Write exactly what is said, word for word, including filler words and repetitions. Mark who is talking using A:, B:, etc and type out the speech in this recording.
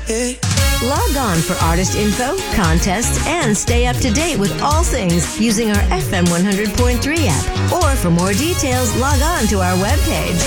A: Hey.
B: Log on for artist info, contests, and stay up to date with all things using our F M one hundred point three app. Or for more details, log on to our webpage.